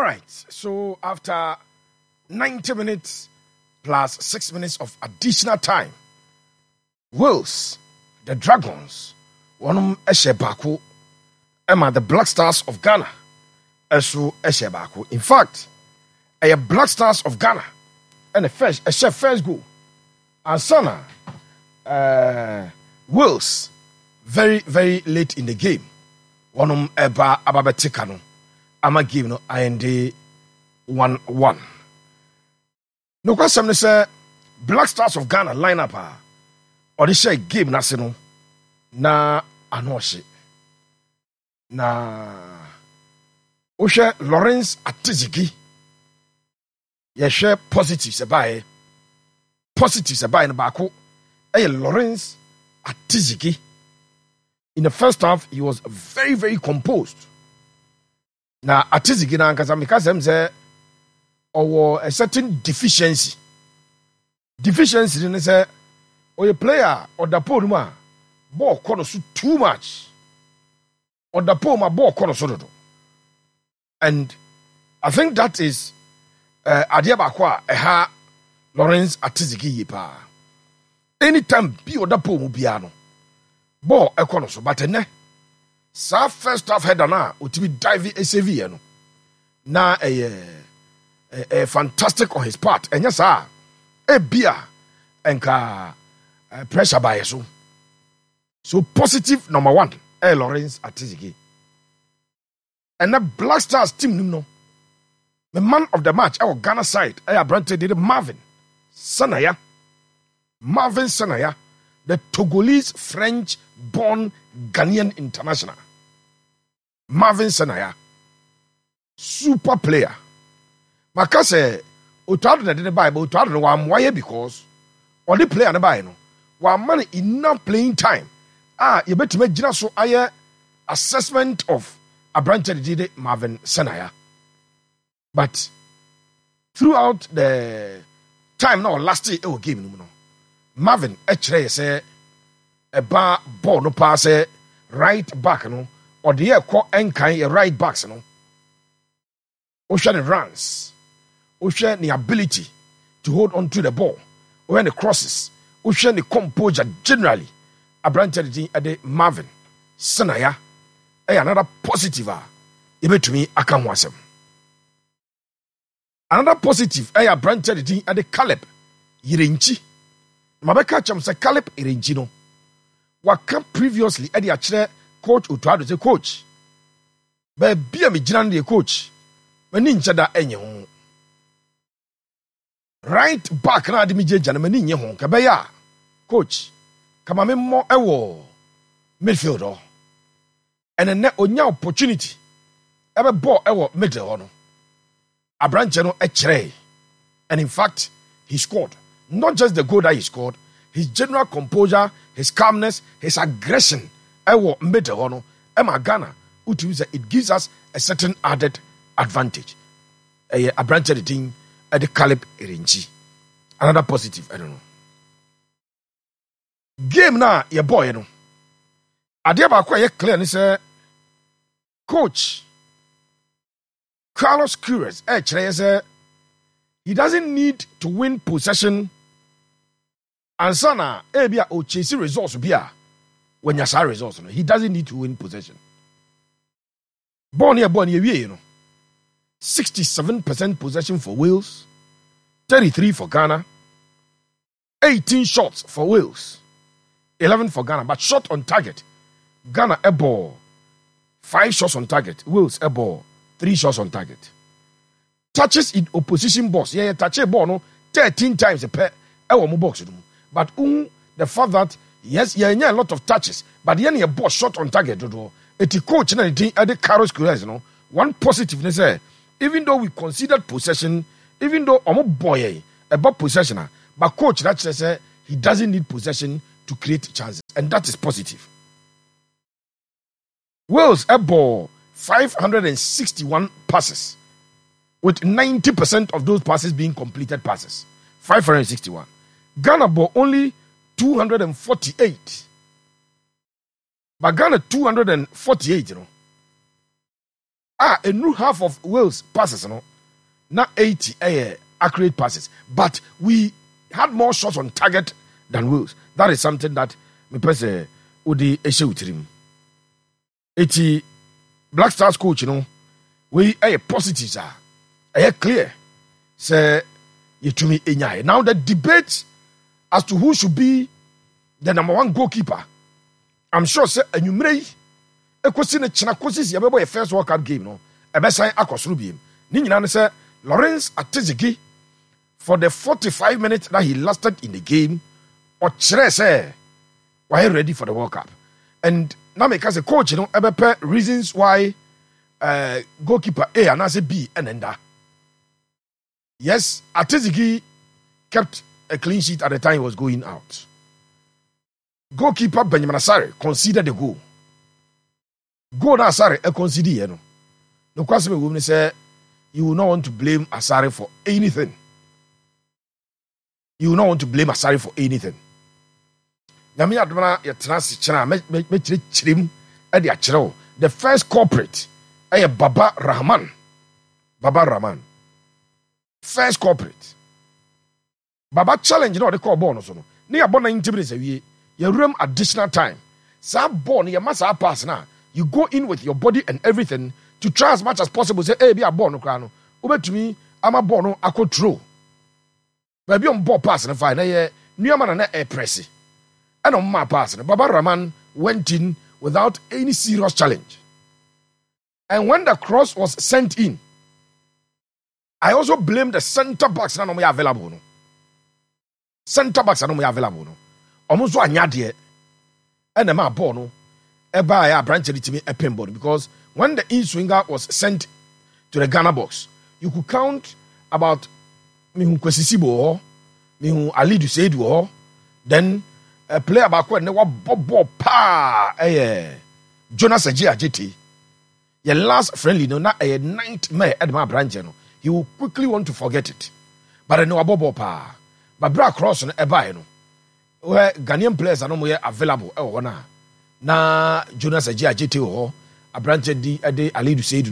right, so after 90 minutes plus 6 minutes of additional time, Wales, the Dragons, one Eshebako, Emma, the Black Stars of Ghana, Esu Eshebako. In fact, a Black Stars of Ghana and a first goal. And Sana, Wales, very, very late in the game. One Eba Ababetikano. Ama game no IND 1-1. No question say Black Stars of Ghana lineup or they share game na se no na anohye. Na Oshe Lawrence Atizigi. Ye share positives about no bako. Lawrence Atizigi. In the first half, he was very, very composed. Now, Atizigi na nkasa mikasa mse or a certain deficiency. Deficiency in say or a player or the poor ma ball corner so too much. Or the poor ma ball corner so. And I think that is Adiabakwa eha Lawrence Atizigi yipa. Anytime be or the poor mubiano. Ball a corner so but sa first half header na utimi dive ACV no na a fantastic on his part enya sa e bia enka pressure by so positive number 1 Lawrence Atizigi. And the Black Stars team no the man of the match our Ghana side Branted did Marvin Sanaya, the Togolese French born Ghanaian international. Marvin Sanaya, super player. Makase, utwado na didn't buy, but utwado no why because only player na buy no. Wa man enough playing time. You better make jina so aye assessment of a branch did Marvin Sanaya. But throughout the time now last year it game no. Marvin actually say a bar ball no pass right back no. Or the air call enkai right backs no. Ocean runs. Ocean the ability to hold on to the ball. When the crosses. Ocean the composure generally. A branch at the Marvin Sanaya. Another positive to me akamwasem. Another positive a branch at the Caleb Irenchi. Mabeka cham say Caleb Irenchi no. Waka previously at the actual coach utwado say coach ba bia me gina no coach mani nchada enye ho right back na ade me jeja na mani nye ho ka ba ya coach kama me mo ewo midfield ho and na onya opportunity ebe ball ewo middle ho no abranche no ekire and in fact he scored not just the goal that he scored, his general composure, his calmness, his aggression ewo mbete hono ema Ghana utu it gives us a certain added advantage. A branch of the team at the Caleb Irenchi. Another positive, I don't know. Game na your boy, you know. Adiaba kwa clear and say coach Carlos Queiroz say he doesn't need to win possession and sana ebia o chase results bia. When you saw results, he doesn't need to win possession. Born here, you know. 67% possession for Wales, 33 for Ghana, 18 shots for Wales, 11 for Ghana, but shot on target. Ghana a ball, 5 shots on target. Wales a ball, 3 shots on target. Touches in opposition box. Yeah, touch a ball no 13 times a pair. Box. But the fact that yes, a lot of touches, but the a ball shot on target. It's coach and anything at the Carlos Queiroz, you know. One positiveness, even though we considered possession, even though boy about possession, but coach that says he doesn't need possession to create chances, and that is positive. Wales a ball 561 passes, with 90% of those passes being completed passes. 561. Ghana ball only 248. But Ghana 248, you know. A new half of Wales passes, no, not 80 accurate passes, but we had more shots on target than Wales. That is something that me person udi issue with him. 80 Black Stars coach, we are positive, sir. I clear, say you to me. Now the debate as to who should be the number one goalkeeper, I'm sure, say, and you may. A question in China, because you first World Cup game, no, a best sign across Rubium. Nina say Lawrence Atizigi for the 45 minutes that he lasted in the game, or Chere say, why ready for the World Cup? And now, because a coach, reasons why goalkeeper A and I say B and then that. Yes, Atizigi kept a clean sheet at the time he was going out. Goalkeeper Benjamin Asare conceded the goal. Goal na Asare conceded, you know. No question women say you will not want to blame Asare for anything. You will not want to blame Asare for anything. The first culprit is Baba Rahman. Baba Rahman. First culprit. Baba challenge, they call bonus. Near bonus intimidation. You room additional time. Some born, you must have pass now. You go in with your body and everything to try as much as possible. Say, hey, be a born, no, over to me, I'm a born, I could throw. Baby on board pass and fine, new man and air pressy. And on my pass, Baba Rahman went in without any serious challenge. And when the cross was sent in, I also blame the center backs not available. No. Center backs are not available. No. Almost one yard and the man born a branch me a pinball because when the in swinger was sent to the Ghana box, you could count about Mihu Kwesisibo, Mihu Ali Duseidu, then a player about when they were Bob Pa, Jonas Ajiti. Your last friendly, no, not a ninth May at my branch, he will quickly want to forget it. But I know a Bobo Pa, but Bra Cross on a no. Where Ghanaian players are no more available. Na Jonas Ajiti a branch di Ali Duseidu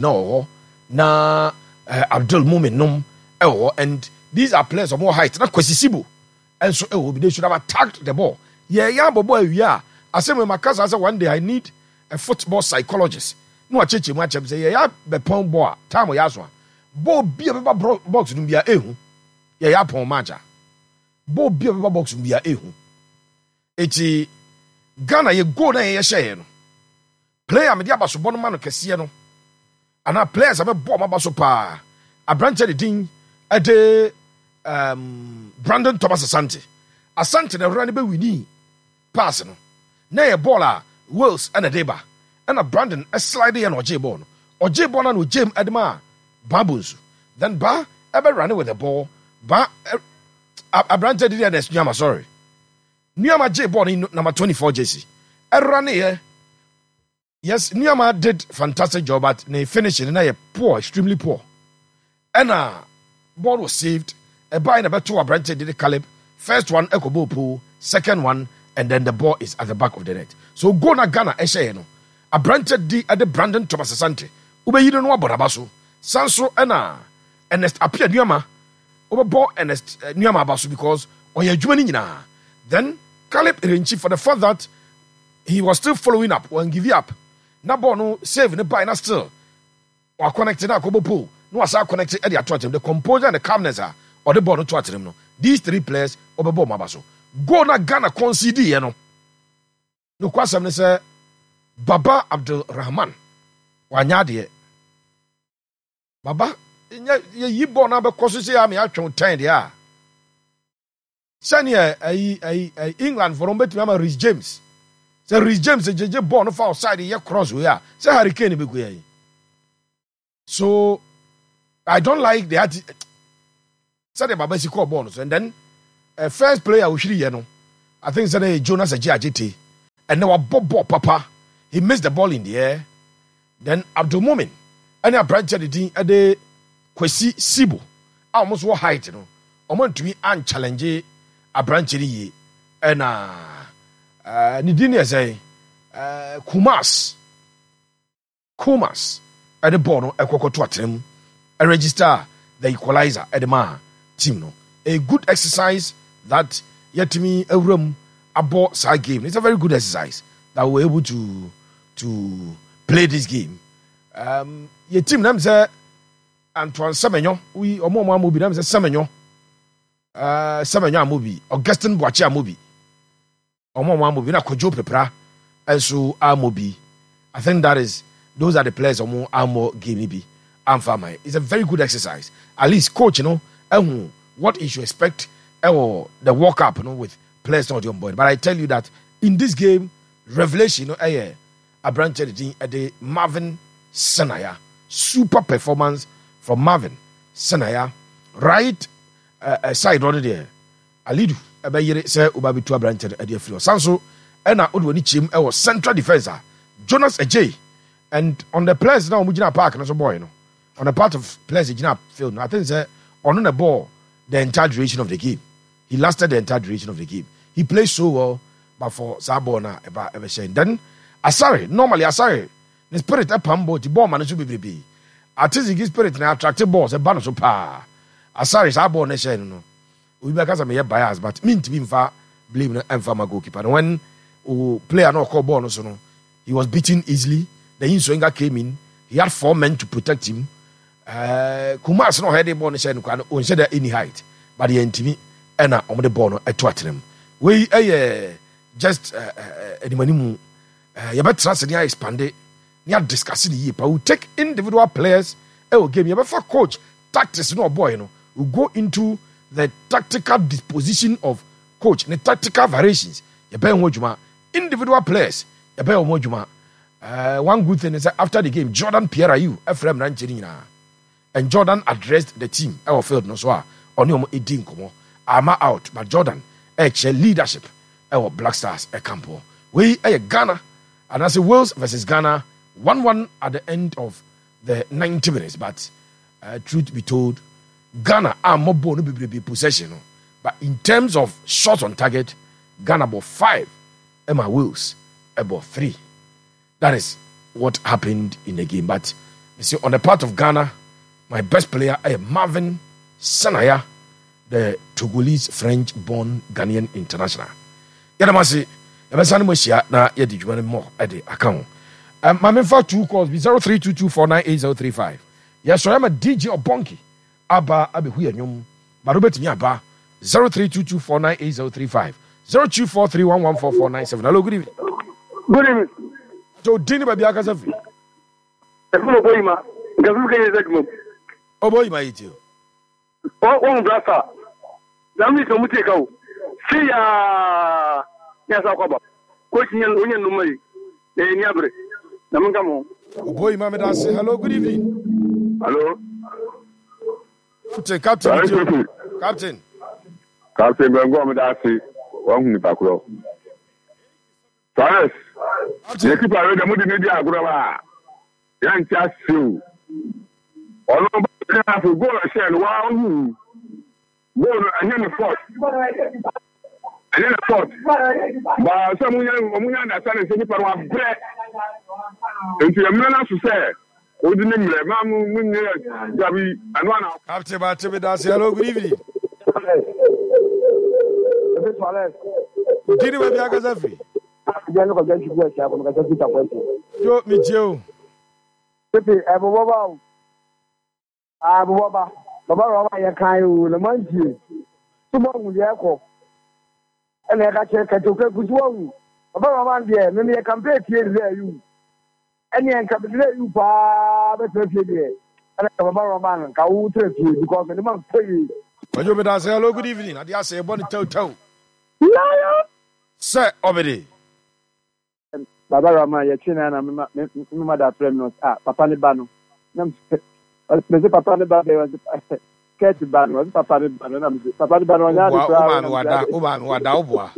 na Abdul Mumin Num and these are players of more height. Not Kwesisibo. And so they should have attacked the ball. Yeah, boy, yeah. I said when my cousin I said one day I need a football psychologist. No, I check him. I say, yeah, the pound boy. Time we ask one. Bo be a box to be a ehu. Yeah, pound maja. Bo be a box to be a ehu. Eti Ghana ye go na ye share no. Player me dia baso bono man kese no. Ana players abe bo ma baso pa. A branch the ding at the Brandon Thomas Asante na run be wini pass no. Na ye ball a Wales and a Deba. And a Brandon a slide and Oje ball. Oje ball and Jim Edma Babunsu. Then Ba ever running with the ball. Ba a branch did and Nyama, sorry. Nyama J ball in number 24 JC. Run here. Yes, Nyama did fantastic job, but they finished in a poor, extremely poor. And ball was saved. A buy number 2 a branch did the Caleb. First one Ekobo pool, second one, and then the ball is at the back of the net. So go na Ghana Esheno. A branch di at the Brandon Thomas Asante. Ube you don't know about Abaso. Sanso Ernest appeared Nyama. Over ball Ernest Nyama Abaso because oye juani na. Then Caleb Irenchi for the fact that he was still following up when give up. Na ball no save the buy na still. Or connected na Kobo pool. No asa connected at the attract the composure and the calmness or the ball no to him no. These 3 players over ball Mabaso. Go na Ghana concede you know. No kwasam say Baba Abdul Rahman wanyade Baba ye born na be koso say am atwon 10 dia sanya England for bet me Rhys James say Rhys James je born for outside ye cross we are say Hurricane be go so I don't like the say the Baba si call bonus and then first player we should you know I think say Jonas Ajiti and now Bob Papa he missed the ball in the air. Then Abdul Mumin and a branch at the Kwesisibo. Almost what height, you know. I want to be unchallenged a branch in ye. And Nidinia say Kumas at the ball no ekoko to atrem register the equalizer at the ma team no. A good exercise that yetimi awram abo sa game. It's a very good exercise that we're able to play this game. Your team name say Antoine Semenyo, we omo amobi name say Semenyo. Semenyo amobi, Augustin Boachi amobi. Omo amobi na Kojo Pepra and so amobi. I think those are the players omo amo game bi. Amfama. It's a very good exercise. At least coach, what you should expect or the walk up, with players not on board. But I tell you that in this game, revelation, a branch at the Marvin Senaya. Super performance from Marvin Senaya. Right side on there. Alidu, Abayere, say, Ubabi to a branch at the floor. Sanso, and I would chim, our central defender, Jonas Ajay. And on the players now, Mujina Park, and as a boy, on the part of players in the field, I think on the ball, the entire duration of the game. He lasted the entire duration of the game. He played so well, but for Sabona, then normally Asare, the spirit up humble, the ball managed to be. Artistic spirit now attractive balls, a banner so pa. Asare Sabona, no. We because I'm a bias, but mean to be far, blame and farmer goalkeeper. And when player no call ball, no, he was beaten easily. The Inswinger came in, he had 4 men to protect him. Kumas no had a bonus and consider any height, but the NTV and on the bono at Tottenham. We just the money you better trust near expanded near discussing the year, but we take individual players. Game you better coach tactics no boy we go into the tactical disposition of coach the tactical variations. You better watch individual players. You better watch one good thing is that after the game, Jordan Pierre-Ayew, Ephraim Rancherina. And Jordan addressed the team. Our field no so on your eating komo. Ama out, but Jordan leadership. Our Black Stars a campo. We Ghana, and I say Wales versus Ghana 1-1 at the end of the 90 minutes. But truth be told, Ghana are more born to be possession. But in terms of shots on target, Ghana about 5, Emma Wales about 3. That is what happened in the game. But you see, on the part of Ghana, my best player is Marvin Senaya, the Togolese French-born Ghanaian international. Yadamasi, Yabasanimosia, na Yadi Juan more at the account. My main 2 calls be 0322498035. Yes, so I'm a DJ or Bonky. Abba Abihuanyum, Barubet Miaba, 0322498035, 0243114497. Hello, good evening. Good evening. So, Dini Babiaka Zafi. Oh boy, my idiot. Oh, brother. Let me come take out. See ya. Yes, I'll come up. Coaching Union Numeri. Niabre. Namangamo. Oh boy, Mamma, I say hello, good evening. Hello. Captain. Captain Bengo Madasi. One Nipacro. Torres. You keep away the Moody Media Grava. Young Chas Sue. All over the go and say, wow, go and then the fourth. And then the fourth. But some women that are saying, people have bread. Into a man to say, what the name of Mamma Gabi and one of Captain Batividas. Hello, good evening. Good evening, Biagazafi. Yo, me too. Baba Rama Yakayu, the monkey. Tomorrow with Yako. And I got check to cook with one. Baba Rama, dear, maybe I can pay here, you. And then come to you, Baba, and Baba Rama, I will take you because the month pay you. When you say hello, good evening, I just say, bonnet toe. Sir, Obedi. Baba Rama, Yachina, and my mother, friend, Papa Nibano. Papa Nibano was catch the ban, was Papa Nibano. Papa Nibano, Wada.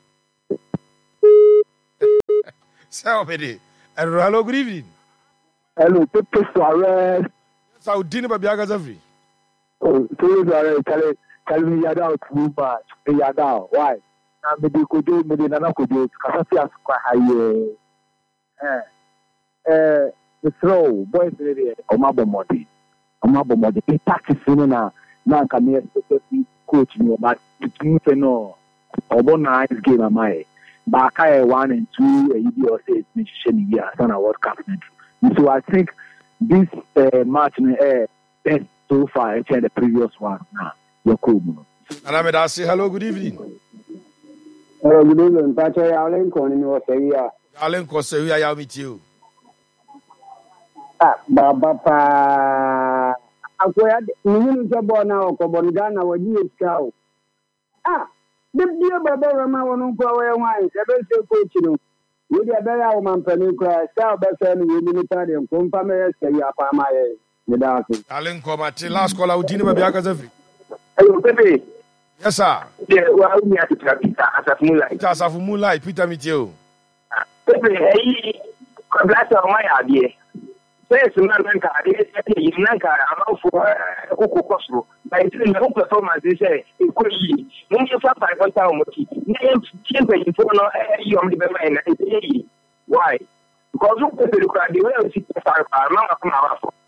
Sir, Obedi. Hello, good evening. Hello, people Suarez. So, dinner by Biagazafi. Oh, so tell me Yada too much. Yada, why? Maybe could do, maybe Nana could do, because I feel quite high. the throw boys there omabomodi the tactics na come here coach me but it's no obo nice game amai Baka 1 and 2 a or say it's year sana World Cup. So I think this match best so far than the previous one now. And I may say hello, good evening. Hello, good evening. Patrick Allen calling you here. Allen Kosewi, I meet you. Baba akwai mun sabo na ko bongana waji iskao the baba rama wonu ko we wan se be se coach no we dey be ya o man pani ko sa be se ni we military ko mpa me se ya pa ma ye me da so Allen ko mate last call out ni ba bia ka zafi Ayo Pepe. yes sir Wa uni ati Peter Asafu Mulai Peter Mitio Pepe ko blasa o ma ya die Yes, man, but it's in the performance. They say, equally, when you find 5,000, why? Because you put the way